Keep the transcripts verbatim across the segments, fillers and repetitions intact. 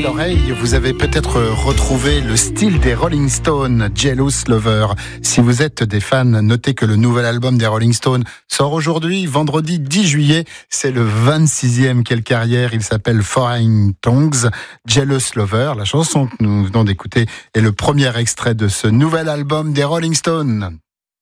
l'oreille, vous avez peut-être retrouvé le style des Rolling Stones, Jealous Lover. Si vous êtes des fans, notez que le nouvel album des Rolling Stones sort aujourd'hui, vendredi dix juillet. C'est le vingt-sixième quelle carrière. Il s'appelle Foreign Tongues, Jealous Lover. La chanson que nous venons d'écouter est le premier extrait de ce nouvel album des Rolling Stones.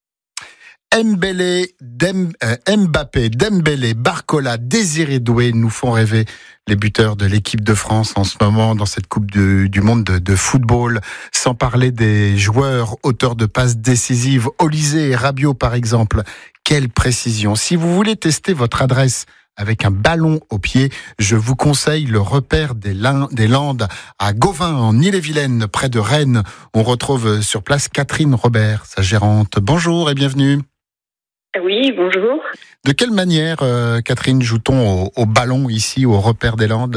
Mbélé, Dem, euh, Mbappé, Dembélé, Barcola, Désiré Doué nous font rêver. Les buteurs de l'équipe de France en ce moment dans cette Coupe de, du monde de, de football, sans parler des joueurs auteurs de passes décisives, Olysée et Rabiot par exemple. Quelle précision! Si vous voulez tester votre adresse avec un ballon au pied, je vous conseille le repère des, Lin- des Landes à Gauvin en Ille-et-Vilaine, près de Rennes. On retrouve sur place Catherine Robert, sa gérante. Bonjour et bienvenue. Oui, bonjour. De quelle manière, euh, Catherine, joue-t-on au, au ballon ici, au repère des Landes ?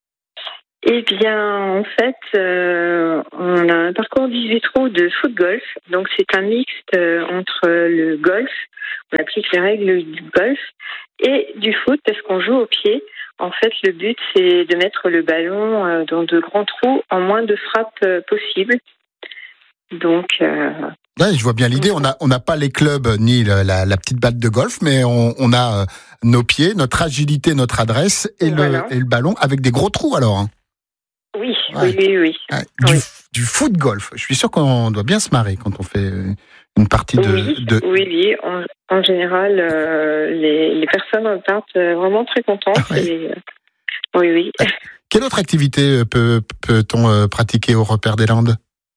Eh bien, en fait, euh, on a un parcours dix-huit trous de foot-golf. Donc, c'est un mixte euh, entre le golf, on applique les règles du golf, et du foot parce qu'on joue au pied. En fait, le but, c'est de mettre le ballon euh, dans de grands trous en moins de frappes euh, possibles. Donc... Euh, Ouais, je vois bien l'idée. On n'a on n'a pas les clubs ni la, la, la petite batte de golf, mais on, on a euh, nos pieds, notre agilité, notre adresse et, voilà. le, et le ballon avec des gros trous alors. Hein. Oui, ouais. oui, oui, oui. Ouais, du, oui. du foot golf. Je suis sûr qu'on doit bien se marrer quand on fait une partie de. Oui, de... oui, oui. En, en général, euh, les, les personnes repartent vraiment très contentes. Ah ouais. et, euh, oui, oui. Quelle autre activité peut, peut-on euh, pratiquer au repère des Landes ?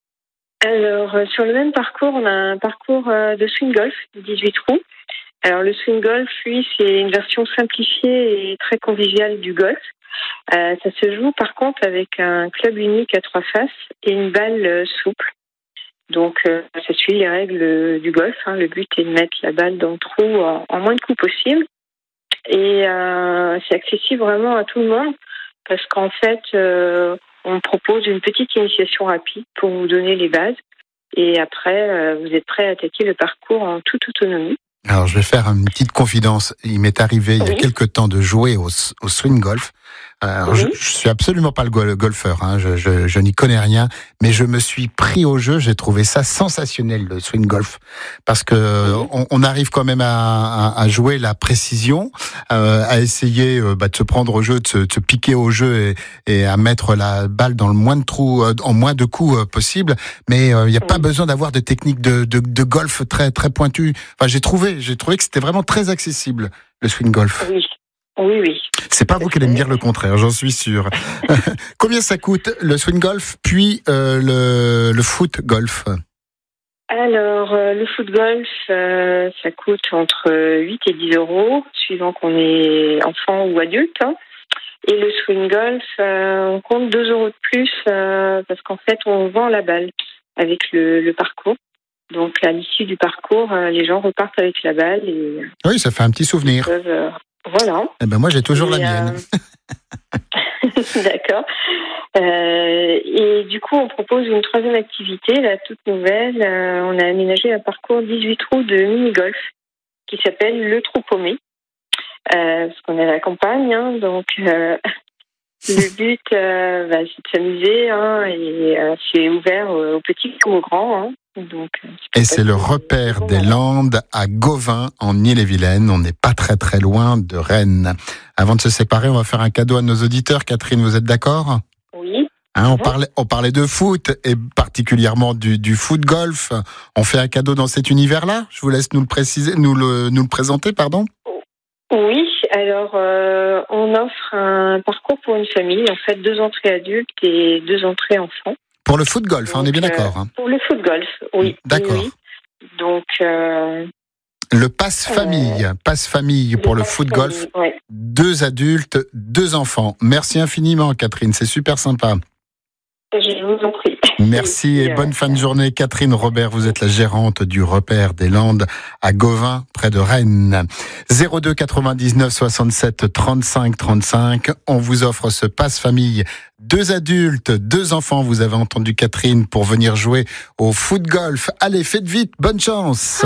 Alors, euh, sur le même parcours, on a un parcours euh, de swing golf, dix-huit trous. Alors, le swing golf, lui, c'est une version simplifiée et très conviviale du golf. Euh, ça se joue, par contre, avec un club unique à trois faces et une balle euh, souple. Donc, euh, ça suit les règles du golf. Hein. Le but est de mettre la balle dans le trou en, en moins de coups possible. Et euh, c'est accessible vraiment à tout le monde parce qu'en fait... Euh, on propose une petite initiation rapide pour vous donner les bases. Et après, euh, vous êtes prêt à attaquer le parcours en toute autonomie. Alors, je vais faire une petite confidence. Il m'est arrivé oui. il y a quelques temps de jouer au, au swing golf. Alors, oui. je, je suis absolument pas le golfeur, hein. je, je, je n'y connais rien, mais je me suis pris au jeu. J'ai trouvé ça sensationnel le swing golf parce que oui. on, on arrive quand même à, à, à jouer la précision, euh, à essayer euh, bah, de se prendre au jeu, de se, de se piquer au jeu et, et à mettre la balle dans le moins de trous, euh, en moins de coups euh, possible. Mais il euh, n'y a oui. pas besoin d'avoir des techniques de, de, de golf très très pointues. Enfin, j'ai trouvé, j'ai trouvé que c'était vraiment très accessible le swing golf. Oui. Oui, oui. C'est pas vous qui allez me dire le contraire, j'en suis sûr. Combien ça coûte le swing golf, puis euh, le, le foot golf ? Alors, euh, le foot golf, euh, ça coûte entre huit et dix euros, suivant qu'on est enfant ou adulte. Hein. Et le swing golf, euh, on compte deux euros de plus euh, parce qu'en fait, on vend la balle avec le, le parcours. Donc, à l'issue du parcours, euh, les gens repartent avec la balle. Et, oui, ça fait un petit souvenir. Peuvent, euh, Voilà. Eh ben moi, j'ai toujours et la mienne. Euh... D'accord. Euh, et du coup, on propose une troisième activité, la toute nouvelle. Euh, on a aménagé un parcours dix-huit trous de mini-golf qui s'appelle le trou paumé. Euh, parce qu'on est à la campagne, hein, donc euh, le but, euh, bah, c'est de s'amuser. Hein, et euh, c'est ouvert aux petits comme aux grands. Hein. Donc, et c'est le repère des Landes à Gauvin en Ille-et-Vilaine. On n'est pas très très loin de Rennes. Avant de se séparer, on va faire un cadeau à nos auditeurs. Catherine, vous êtes d'accord ? Oui. Hein, on, parlait, on parlait de foot et particulièrement du, du foot golf. On fait un cadeau dans cet univers-là ? Je vous laisse nous le préciser, nous le, nous le présenter, pardon. Oui, alors euh, on offre un parcours pour une famille, en fait deux entrées adultes et deux entrées enfants. Pour le foot golf, Donc, hein, on est bien d'accord. Hein. Pour le foot golf, oui. D'accord. Oui, oui. Donc euh, le passe famille, euh, passe famille pour le, le foot golf. Famille, ouais. Deux adultes, deux enfants. Merci infiniment, Catherine. C'est super sympa. Je vous en prie. Merci et bonne fin de journée. Catherine Robert, vous êtes la gérante du repère des Landes à Gauvin, près de Rennes. zéro deux quatre-vingt-dix-neuf soixante-sept trente-cinq trente-cinq. On vous offre ce passe-famille. Deux adultes, deux enfants. Vous avez entendu Catherine pour venir jouer au foot golf. Allez, faites vite. Bonne chance.